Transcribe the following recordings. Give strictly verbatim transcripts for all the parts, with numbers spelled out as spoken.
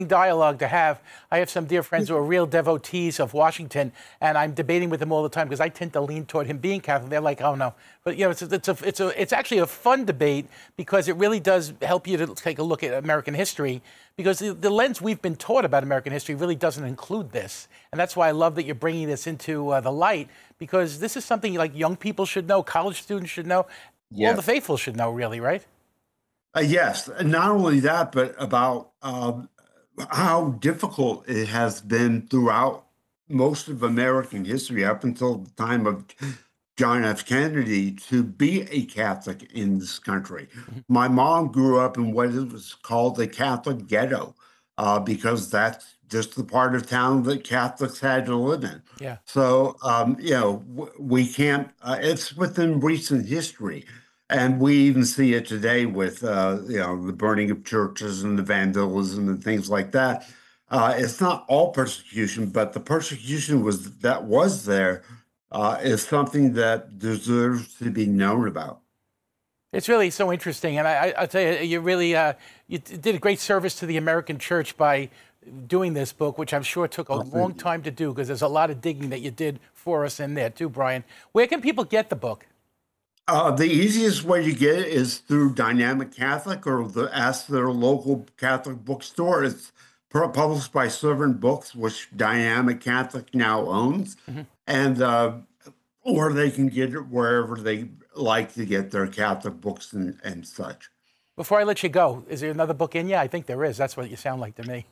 Dialogue to have. I have some dear friends who are real devotees of Washington, and I'm debating with them all the time because I tend to lean toward him being Catholic. They're like, oh no, but you know, it's a, it's a, it's a, it's actually a fun debate because it really does help you to take a look at American history, because the, the lens we've been taught about American history really doesn't include this, and that's why I love that you're bringing this into uh, the light, because this is something like young people should know, college students should know, yeah. all the faithful should know, really, right? Uh, yes, not only that, but about um, how difficult it has been throughout most of American history up until the time of John F. Kennedy to be a Catholic in this country. Mm-hmm. My mom grew up in what was called the Catholic ghetto uh, because that's just the part of town that Catholics had to live in. Yeah. So, um, you know, w- we can't, uh, it's within recent history. And we even see it today with, uh, you know, the burning of churches and the vandalism and things like that. Uh, it's not all persecution, but the persecution was that was there uh, is something that deserves to be known about. It's really so interesting, and I, I, I tell you, you really uh, you did a great service to the American Church by doing this book, which I'm sure took a oh, long time to do because there's a lot of digging that you did for us in there too, Brian. Where can people get the book? Uh, the easiest way to get it is through Dynamic Catholic or the, ask their local Catholic bookstore. It's published by Servant Books, which Dynamic Catholic now owns, mm-hmm. and uh, or they can get it wherever they like to get their Catholic books and, and such. Before I let you go, is there another book in you? I think there is. That's what you sound like to me.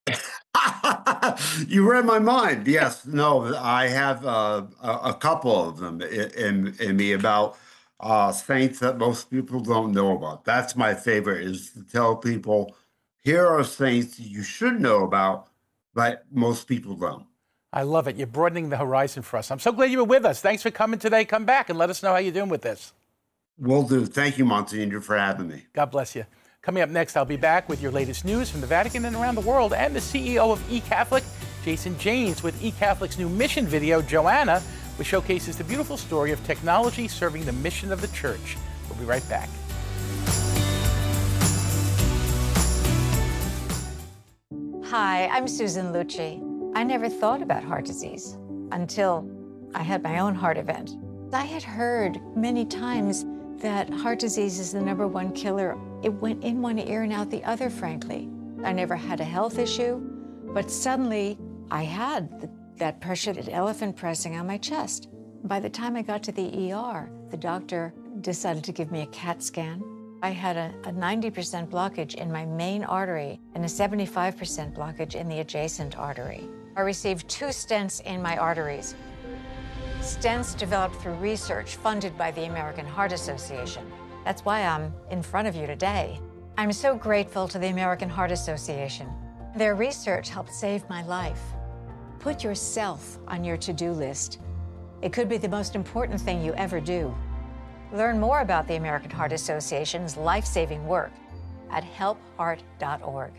You read my mind. Yes. No, I have uh, a, a couple of them in, in, in me about Uh, saints that most people don't know about. That's my favorite, is to tell people, here are saints you should know about, but most people don't. I love it. You're broadening the horizon for us. I'm so glad you were with us. Thanks for coming today. Come back and let us know how you're doing with this. Will do. Thank you, Monsignor, for having me. God bless you. Coming up next, I'll be back with your latest news from the Vatican and around the world, and the C E O of eCatholic, Jason Janes, with eCatholic's new mission video, Joanna, which showcases the beautiful story of technology serving the mission of the Church. We'll be right back. Hi, I'm Susan Lucci. I never thought about heart disease until I had my own heart event. I had heard many times that heart disease is the number one killer. It went in one ear and out the other, frankly. I never had a health issue, but suddenly I had the that pressure, that elephant pressing on my chest. By the time I got to the E R, the doctor decided to give me a CAT scan. I had a, a ninety percent blockage in my main artery and a seventy-five percent blockage in the adjacent artery. I received two stents in my arteries. Stents developed through research funded by the American Heart Association. That's why I'm in front of you today. I'm so grateful to the American Heart Association. Their research helped save my life. Put yourself on your to-do list. It could be the most important thing you ever do. Learn more about the American Heart Association's life-saving work at help heart dot org.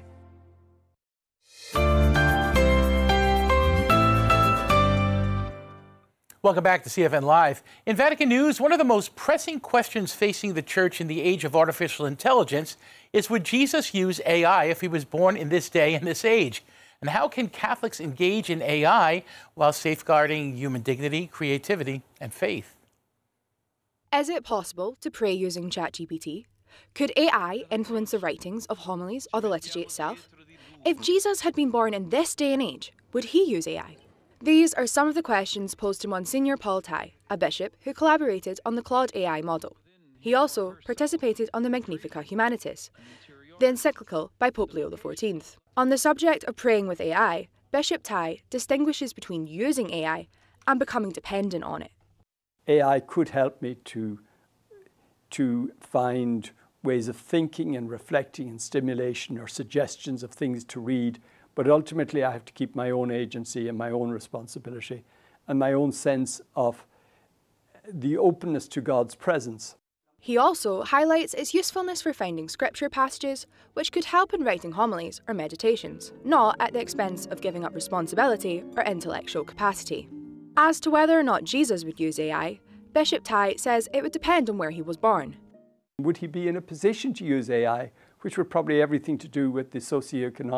Welcome back to C F N Live. In Vatican News, one of the most pressing questions facing the Church in the age of artificial intelligence is, would Jesus use A I if he was born in this day and this age? And how can Catholics engage in A I while safeguarding human dignity, creativity, and faith? Is it possible to pray using ChatGPT? Could A I influence the writings of homilies or the liturgy itself? If Jesus had been born in this day and age, would he use A I? These are some of the questions posed to Monsignor Paul Tai, a bishop who collaborated on the Claude A I model. He also participated on the Magnificat Humanitas, the encyclical by Pope Leo the fourteenth. On the subject of praying with A I, Bishop Tai distinguishes between using A I and becoming dependent on it. A I could help me to, to find ways of thinking and reflecting and stimulation or suggestions of things to read, but ultimately I have to keep my own agency and my own responsibility and my own sense of the openness to God's presence. He also highlights its usefulness for finding scripture passages which could help in writing homilies or meditations, not at the expense of giving up responsibility or intellectual capacity. As to whether or not Jesus would use A I, Bishop Tai says it would depend on where he was born. Would he be in a position to use A I, which would probably have everything to do with the socioeconomic